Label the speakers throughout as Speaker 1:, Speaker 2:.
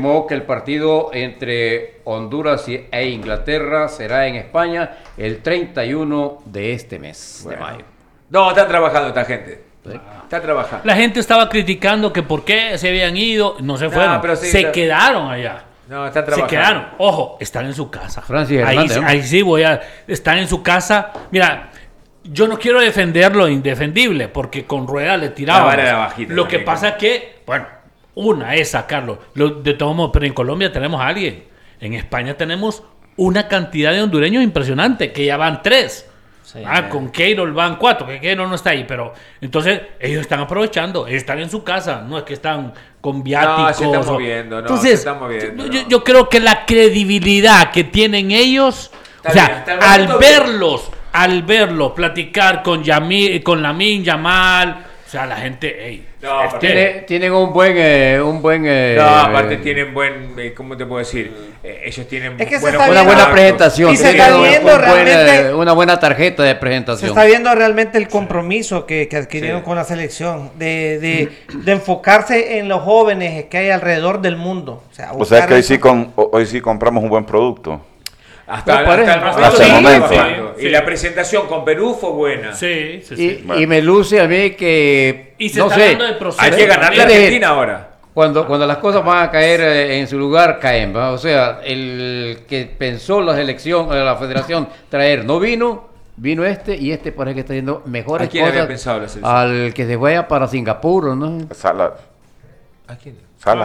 Speaker 1: confirmó que el partido entre Honduras e Inglaterra será en España el 31 de este mes de mayo.
Speaker 2: No, están trabajando esta gente. Está trabajando.
Speaker 3: La gente estaba criticando que por qué se habían ido, no se fueron,
Speaker 2: pero sí,
Speaker 3: se quedaron allá.
Speaker 2: No, están trabajando.
Speaker 3: Se quedaron. Ojo, están en su casa.
Speaker 1: Francis Hernández, ¿no?
Speaker 3: Ahí sí están en su casa. Mira, yo no quiero defender lo indefendible, porque con Rueda le tiraban.
Speaker 2: La vara era bajita,
Speaker 3: lo que pasa es que, bueno, una es sacarlo. De todos modos, pero en Colombia tenemos a alguien. En España tenemos una cantidad de hondureños impresionante, que ya van 3. Sí, con Keirol van 4, que Keirol no está ahí, pero entonces ellos están aprovechando, ellos están en su casa, no es que están con viáticos.
Speaker 2: No, se están moviendo,
Speaker 3: entonces, yo creo que la credibilidad que tienen ellos, está o sea, bien, al verlos platicar con Lamine Yamal, o sea, la gente, hey,
Speaker 1: tienen un buen
Speaker 2: no, aparte tienen ¿cómo te puedo decir? Ellos tienen
Speaker 1: una buena presentación,
Speaker 4: y se está viendo realmente
Speaker 1: una buena tarjeta de presentación.
Speaker 4: Se está viendo realmente el compromiso que adquirieron con la selección de enfocarse en los jóvenes que hay alrededor del mundo.
Speaker 5: O sea que hoy sí compramos un buen producto.
Speaker 2: Hasta el momento. Sí. Y la presentación con Perú fue buena.
Speaker 3: Sí.
Speaker 1: Y me luce a mí que
Speaker 3: no sé,
Speaker 2: hay que ganarle a Argentina ahora.
Speaker 1: Cuando las cosas van a caer en su lugar, caen, ¿va? O sea, el que pensó la federación traer no vino y parece que está yendo mejores
Speaker 2: cosas. ¿A quién había pensado la selección?
Speaker 1: Al que se vaya para Singapur, ¿no?
Speaker 5: Salas.
Speaker 2: ¿A quién?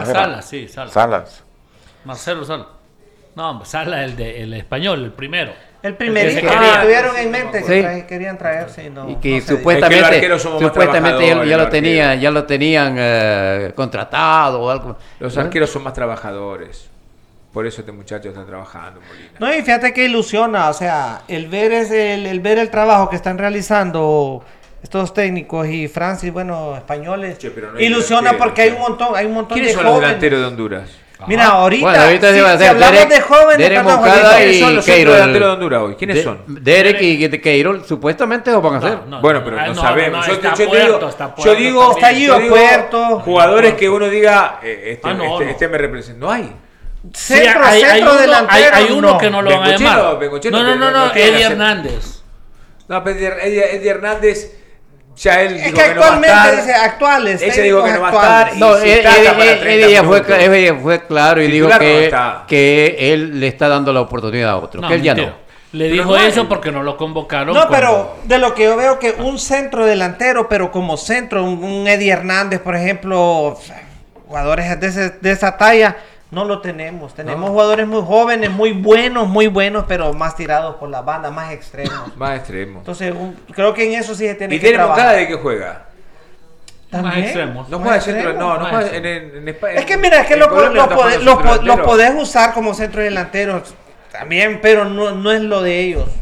Speaker 5: Salas.
Speaker 3: Marcelo Salas. No, Salas el español, el primero.
Speaker 4: El primerito que tuvieron en mente que querían traerse.
Speaker 1: Y que supuestamente ya lo tenían contratado o algo.
Speaker 2: Los arqueros son más trabajadores. Por eso este muchacho está trabajando, Molina.
Speaker 4: No, y fíjate que ilusiona, o sea, el ver el trabajo que están realizando estos técnicos y Francis, españoles, ilusiona porque hay un montón de jóvenes.
Speaker 2: ¿Quiénes son los delanteros de Honduras?
Speaker 4: Mira, ahorita
Speaker 1: si
Speaker 4: hablamos de jóvenes,
Speaker 1: Derek Moncada
Speaker 2: ¿quiénes son los delanteros de Honduras hoy? ¿Quiénes son?
Speaker 1: Derek y Keirol supuestamente lo van a hacer.
Speaker 2: Bueno, pero no sabemos.
Speaker 1: Yo digo
Speaker 2: jugadores que uno diga, este me representa. No hay.
Speaker 4: Centro delantero.
Speaker 3: Hay uno que no lo van a llamar. No, Eddie Hernández.
Speaker 2: No, pero Eddie Hernández. Ya él
Speaker 4: dijo que actualmente dice actuales.
Speaker 2: Ella dijo que no va a estar.
Speaker 1: No, ella fue claro y dijo que él le está dando la oportunidad a otro. Que él ya no.
Speaker 3: Le dijo eso porque no lo convocaron.
Speaker 4: No, pero de lo que yo veo que un centro delantero, pero como centro, un Eddie Hernández, por ejemplo, jugadores de esa talla. No lo tenemos. Tenemos jugadores muy jóvenes, muy buenos, pero más tirados por la banda, más extremos. Entonces, creo que en eso sí se tiene que trabajar.
Speaker 2: ¿Y tiene Moncada de qué juega?
Speaker 3: Más extremos.
Speaker 2: No juega de centro, no juega en España.
Speaker 4: Es que mira, es que lo podés usar como centro delantero también, pero no es lo de ellos.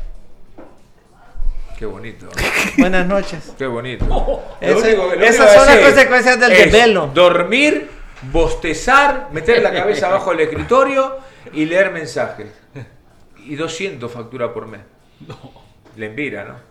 Speaker 2: Qué bonito.
Speaker 4: Buenas noches.
Speaker 2: Qué bonito.
Speaker 4: Esas son las consecuencias del desvelo.
Speaker 2: Dormir, bostezar, meter la cabeza abajo del escritorio y leer mensajes. Y 200 factura por mes. No. Le envira, ¿no?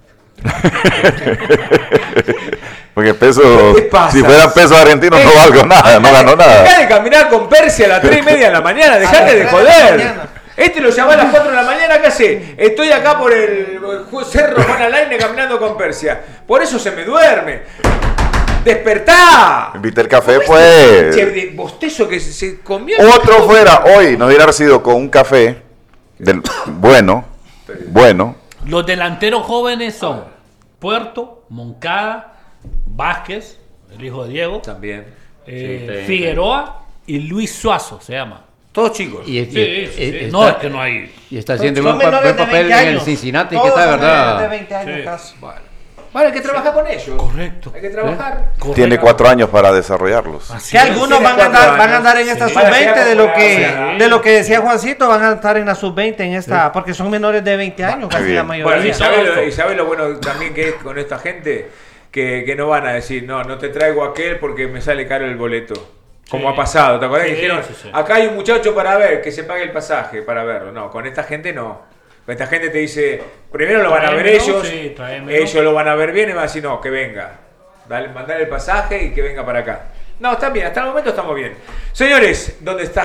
Speaker 5: Porque si fueran pesos argentinos no valgo nada, no ganó nada.
Speaker 2: Dejá de caminar con Persia a las 3:30 de la mañana, dejate de joder. Este lo llama a las 4 de la mañana, ¿qué hace? Estoy acá por el Cerro Juan Alaine caminando con Persia. Por eso se me duerme. ¡Despertá!
Speaker 5: Invité el café, pues.
Speaker 2: Che, bostezo que se comió.
Speaker 5: Otro fuera hoy, nos hubiera sido con un café bueno.
Speaker 3: Los delanteros jóvenes son Puerto, Moncada, Vázquez, el hijo de Diego.
Speaker 2: También.
Speaker 3: Figueroa y Luis Suazo se llama.
Speaker 2: Todos chicos.
Speaker 3: Sí. No, es que no hay.
Speaker 1: Y está haciendo un buen papel en el Cincinnati, que está, ¿verdad?
Speaker 4: De 20 años casi.
Speaker 2: Vale, hay que trabajar con ellos.
Speaker 3: Correcto.
Speaker 2: Hay que trabajar.
Speaker 5: Tiene 4 años para desarrollarlos.
Speaker 4: Que algunos van a andar en esta sub-20 de lo que decía Juancito, van a estar en la sub-20 en esta, porque son menores de 20 años, casi la mayoría.
Speaker 2: Bueno, y sabe lo bueno también que es con esta gente, que no van a decir, no te traigo aquel porque me sale caro el boleto. Como ha pasado, ¿te acuerdas? Que dijeron, acá hay un muchacho para ver, que se pague el pasaje para verlo. No, con esta gente no. Esta gente te dice, primero lo van a ver ellos, ellos lo van a ver bien y van a decir, no, que venga, mandar el pasaje y que venga para acá. No, está bien, hasta el momento estamos bien. Señores, ¿dónde está?